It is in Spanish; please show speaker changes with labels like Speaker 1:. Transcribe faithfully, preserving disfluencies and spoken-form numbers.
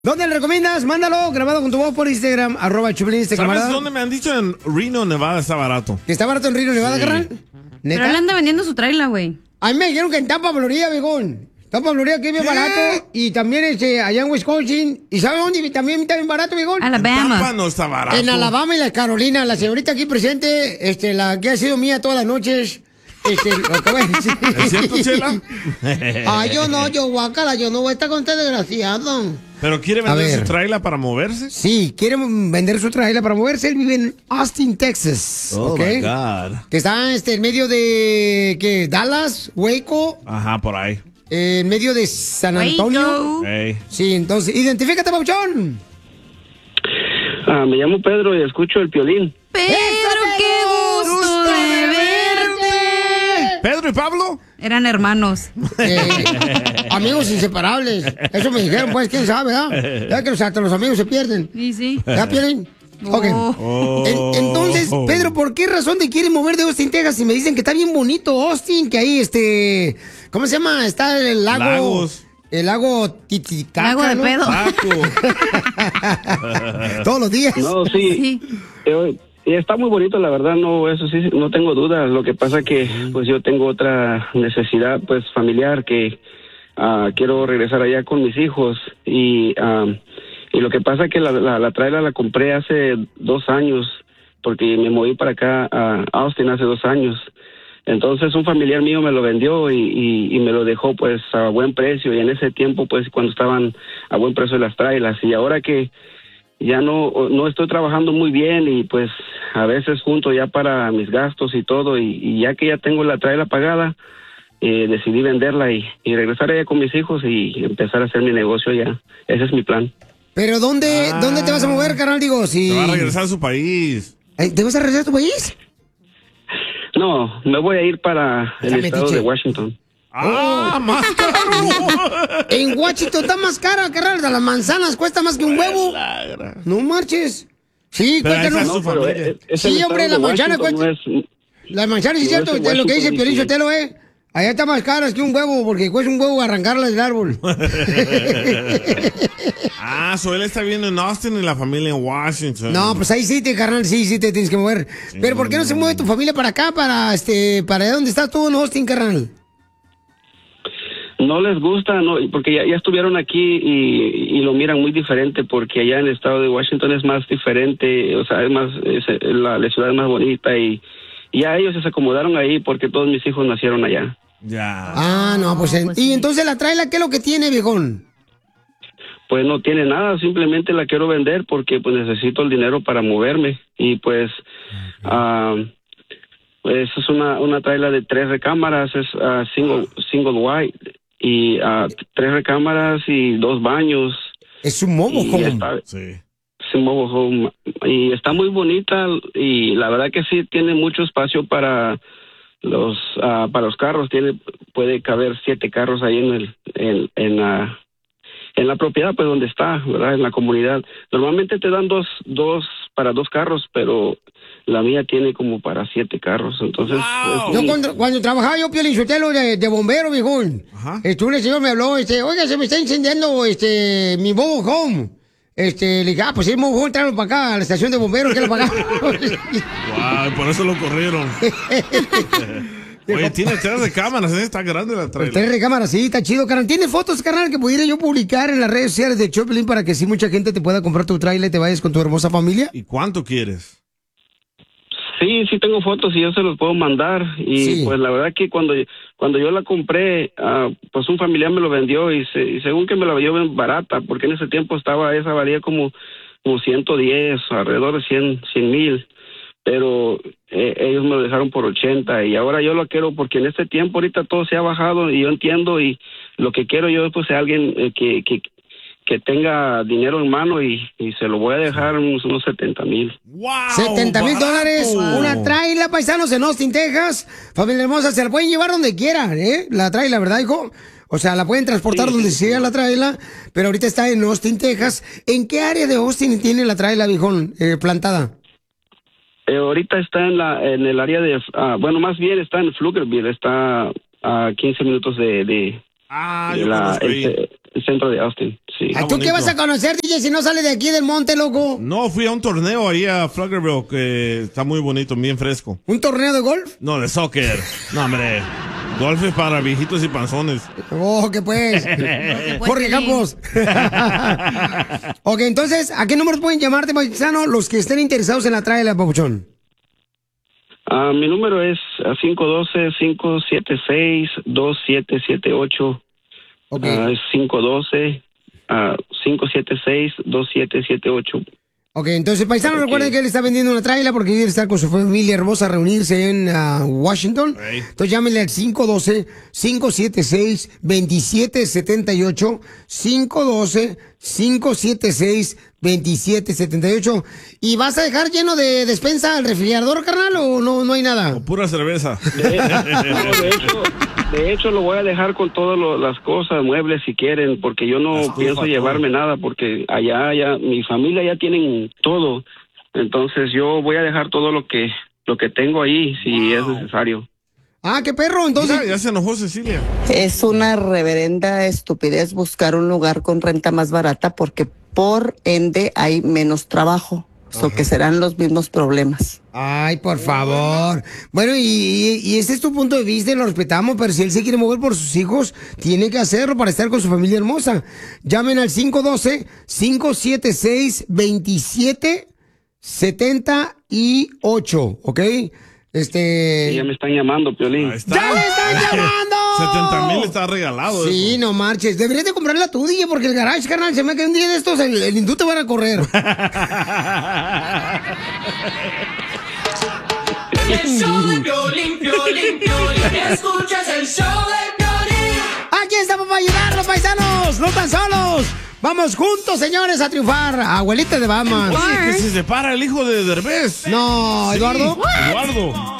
Speaker 1: ¿Dónde le recomiendas? Mándalo, grabado con tu voz por Instagram, arroba Chupilín, este
Speaker 2: ¿Sabes
Speaker 1: camarada.
Speaker 2: dónde me han dicho? En Reno, Nevada está barato.
Speaker 1: ¿Que está barato en Reno, Nevada,
Speaker 2: Sí.
Speaker 1: carnal?
Speaker 3: Pero él anda vendiendo su traila, güey.
Speaker 1: A mí me dijeron que en Tampa, Florida, viejón. Tampa, Florida, que es bien
Speaker 2: ¿Qué?
Speaker 1: barato. Y también este, allá en Wisconsin. ¿Y sabe dónde también está bien barato, viejón?
Speaker 3: Alabama.
Speaker 2: Tampa no está barato.
Speaker 1: En Alabama y la Carolina. La señorita aquí presente, este, la que ha sido mía todas las noches. Este, lo que voy a decir.
Speaker 2: ¿Es cierto, Chela?
Speaker 1: Ah, yo no, yo guácala, yo no voy a estar con este desgraciado.
Speaker 2: ¿Pero quiere
Speaker 1: A
Speaker 2: vender
Speaker 1: ver.
Speaker 2: su trailer para moverse?
Speaker 1: Sí, quiere vender su trailer para moverse. Él vive en Austin, Texas.
Speaker 2: Oh,
Speaker 1: ¿ok?
Speaker 2: my God.
Speaker 1: Que está este, en medio de ¿qué? Dallas, Waco,
Speaker 2: Ajá, por ahí.
Speaker 1: eh, en medio de San Antonio.
Speaker 3: Waco.
Speaker 2: Hey.
Speaker 1: Sí, entonces, identifícate, Pauchón.
Speaker 4: Ah, me llamo Pedro y escucho el Piolín.
Speaker 3: Pedro, qué gusto de verte.
Speaker 2: ¿Pedro y Pablo?
Speaker 3: Eran hermanos.
Speaker 1: Eh, amigos inseparables. Eso me dijeron, pues, quién sabe, ¿ah? Ya que los, hasta los amigos se pierden.
Speaker 3: Sí, sí.
Speaker 1: ¿Ya pierden? Ok.
Speaker 2: Oh.
Speaker 1: En- entonces, Pedro, ¿por qué razón te quieres mover de Austin, Texas? Y me dicen que está bien bonito Austin, que ahí, este... ¿Cómo se llama? Está el lago...
Speaker 2: Lagos.
Speaker 1: El lago Titicaca,
Speaker 3: Lago de
Speaker 1: ¿no?
Speaker 3: pedo.
Speaker 2: Taco.
Speaker 1: Todos los días.
Speaker 4: No, sí.
Speaker 3: Sí.
Speaker 4: eh, y está muy bonito, la verdad, no, eso sí, no tengo dudas. Lo que pasa que, pues, yo tengo otra necesidad, pues, familiar, que ah, quiero regresar allá con mis hijos. Y, ah, y lo que pasa que la, la, la trailer la compré hace dos años, porque me moví para acá a Austin hace dos años. Entonces un familiar mío me lo vendió y, y, y me lo dejó pues a buen precio, y en ese tiempo pues cuando estaban a buen precio las trailers, y ahora que ya no no estoy trabajando muy bien y pues a veces junto ya para mis gastos y todo, y, y ya que ya tengo la trailer pagada, eh, decidí venderla y, y regresar allá con mis hijos y empezar a hacer mi negocio allá. Ese es mi plan.
Speaker 1: Pero ¿dónde,
Speaker 2: Ah.
Speaker 1: ¿dónde te vas a mover, carnal? Digo, si...
Speaker 2: Se va a regresar a su país.
Speaker 1: Ay, ¿te vas a regresar a tu país?
Speaker 4: No, me voy a ir para el
Speaker 1: Déjame,
Speaker 4: estado
Speaker 1: tiche.
Speaker 4: de Washington.
Speaker 2: ¡Ah, más caro!
Speaker 1: En Washington está más cara, carnal. Las manzanas cuesta más que un huevo. No marches. Sí,
Speaker 2: Pero
Speaker 1: cuesta,
Speaker 2: esa es
Speaker 1: no.
Speaker 2: su
Speaker 4: pero,
Speaker 2: familia.
Speaker 4: eh, es
Speaker 1: Sí,
Speaker 4: el
Speaker 1: hombre,
Speaker 4: estado
Speaker 1: la
Speaker 4: de
Speaker 1: manzana
Speaker 4: Washington,
Speaker 1: cuesta-
Speaker 4: no es-
Speaker 1: Las manzanas, sí es
Speaker 4: No
Speaker 1: cierto,
Speaker 4: es en
Speaker 1: de lo que dice
Speaker 4: Washington,
Speaker 1: Piolín
Speaker 4: sí.
Speaker 1: Sotelo, ¿eh? Allá está más caras que un huevo, porque cuesta un huevo arrancarla del árbol.
Speaker 2: Ah, so él está viviendo en Austin y la familia en Washington.
Speaker 1: No, pues ahí sí te, carnal, sí, sí te tienes que mover. Pero ¿por qué no se mueve tu familia para acá, para este, para allá donde estás tú en Austin, carnal?
Speaker 4: No les gusta, no, porque ya, ya estuvieron aquí y, y lo miran muy diferente, porque allá en el estado de Washington es más diferente, o sea, es más, es- la, la ciudad es más bonita, y, y ya ellos se acomodaron ahí porque todos mis hijos nacieron allá.
Speaker 2: Ya.
Speaker 1: Ah, no, pues, en-
Speaker 3: pues
Speaker 1: y
Speaker 3: sí.
Speaker 1: entonces la traila, ¿qué es lo que tiene, viejón?
Speaker 4: Pues no tiene nada, simplemente la quiero vender porque pues necesito el dinero para moverme, y pues ah, pues es una, una traila de tres recámaras, es ah, single, single wide, y ah, tres recámaras y dos baños.
Speaker 1: Es un momo,
Speaker 4: Y
Speaker 1: joven.
Speaker 4: está-
Speaker 2: Sí.
Speaker 4: Sí, mobile home, y está muy bonita, y la verdad que sí tiene mucho espacio para los ah, para los carros. Tiene puede caber siete carros ahí en el en en la en la propiedad, pues donde está, verdad, en la comunidad. Normalmente te dan dos dos para dos carros, pero la mía tiene como para siete carros. Entonces
Speaker 2: Wow.
Speaker 4: es
Speaker 1: Yo
Speaker 4: un-
Speaker 1: cuando, cuando trabajaba yo, Piolín Sotelo, de, de bombero, viejón.
Speaker 2: Ajá.
Speaker 1: Este, un señor me habló, este, oiga, se me está incendiando, este, mi mobile home. Este, le dije, ah, pues el mobile home, tráelo para acá, a la estación de bomberos, que la pagamos.
Speaker 2: Wow, por eso lo corrieron. Oye, tiene tres de cámaras, ¿eh? Está grande la trailer.
Speaker 1: Tres recámaras, sí, está chido, carnal. ¿Tiene fotos, carnal, que pudiera yo publicar en las redes sociales de Choplin para que sí mucha gente te pueda comprar tu trailer y te vayas con tu hermosa familia?
Speaker 2: ¿Y cuánto quieres?
Speaker 4: Sí, sí tengo fotos y yo se los puedo mandar. Y
Speaker 1: Sí.
Speaker 4: pues la verdad que cuando, cuando yo la compré, ah, pues un familiar me lo vendió, y, se- y según que me la vendió bien barata, porque en ese tiempo estaba, esa valía como, como ciento diez, alrededor de cien, cien mil. Pero eh, ellos me lo dejaron por ochenta, y ahora yo lo quiero porque en este tiempo ahorita todo se ha bajado, y yo entiendo, y lo que quiero yo pues es alguien eh, que, que, que tenga dinero en mano, y, y se lo voy a dejar unos, unos setenta mil.
Speaker 2: ¡Wow!
Speaker 1: setenta mil
Speaker 2: barato.
Speaker 1: dólares, una traila, paisanos, en Austin, Texas. Familia hermosa, se la pueden llevar donde quieran, ¿eh? La traila, ¿verdad, hijo? O sea, la pueden transportar
Speaker 4: Sí,
Speaker 1: donde
Speaker 4: sí,
Speaker 1: sea
Speaker 4: sí.
Speaker 1: la traila, pero ahorita está en Austin, Texas. ¿En qué área de Austin tiene la traila, viejón, eh, plantada?
Speaker 4: Eh, ahorita está en la en el área de, ah, bueno, más bien está en Pflugerville, está a quince minutos de, de,
Speaker 2: Ah,
Speaker 4: de
Speaker 2: yo
Speaker 4: la,
Speaker 2: conozco ahí.
Speaker 4: el, el centro de Austin, sí.
Speaker 1: ¿A tú qué vas a conocer, D J, si no sales de aquí del monte, loco?
Speaker 2: No, fui a un torneo ahí a Pflugerville que está muy bonito, bien fresco.
Speaker 1: ¿Un torneo de golf?
Speaker 2: No, de soccer. No, hombre. Golf es para viejitos y panzones.
Speaker 1: Oh, ¿qué pues? Jorge Campos. Ok, entonces, ¿a qué números pueden llamarte, paisano, los que estén interesados en la traila, papuchón?
Speaker 4: Ah, mi número es cinco uno dos, cinco siete seis, dos siete siete ocho.
Speaker 1: Okay.
Speaker 4: Uh, es cinco uno dos, cinco siete seis, dos siete siete ocho.
Speaker 1: Ok, entonces, paisano,
Speaker 4: Okay.
Speaker 1: recuerden que él está vendiendo una traila porque quiere estar con su familia hermosa a reunirse en uh, Washington.
Speaker 2: Hey.
Speaker 1: Entonces, llámenle al cinco uno dos, cinco siete seis, dos siete siete ocho, cinco uno dos, cinco siete seis, dos siete siete ocho. ¿Y vas a dejar lleno de despensa al refrigerador, carnal, o no, no hay nada?
Speaker 2: O pura cerveza.
Speaker 4: De, no, de hecho, de hecho, lo voy a dejar con todas lo- las cosas, muebles, si quieren, porque yo no
Speaker 2: Estufa,
Speaker 4: pienso
Speaker 2: todo.
Speaker 4: llevarme nada, porque allá, ya mi familia ya tienen todo. Entonces, yo voy a dejar todo lo que lo que tengo ahí, si es necesario.
Speaker 1: Ah, qué perro, entonces...
Speaker 2: Mira, ya se enojó Cecilia.
Speaker 5: Es una reverenda estupidez buscar un lugar con renta más barata porque por ende hay menos trabajo, o que serán los mismos problemas.
Speaker 1: Ay, por favor. Bueno, y, y, y ese es tu punto de vista y lo respetamos, pero si él se quiere mover por sus hijos, tiene que hacerlo para estar con su familia hermosa. Llamen al cinco uno dos, cinco siete seis, dos siete siete ocho, ¿ok? Este...
Speaker 4: Y ya me están llamando, Piolín.
Speaker 2: Ahí está.
Speaker 1: ¡Ya le están llamando!
Speaker 2: setenta mil está regalado.
Speaker 1: Sí,
Speaker 2: eso.
Speaker 1: no marches. Deberías de comprarla tú, D J, porque el garage, carnal, se me que un día de estos el, el hindú te van a correr.
Speaker 6: El show de Piolín, Piolín, Piolín. Escuchas el show de Piolín.
Speaker 1: Aquí estamos para ayudarlos, paisanos. No tan solos. Vamos juntos, señores, a triunfar. Abuelita de Bahamas.
Speaker 2: Oye, que se separa el hijo de Derbez.
Speaker 1: No,
Speaker 2: Sí,
Speaker 1: Eduardo.
Speaker 2: Eduardo.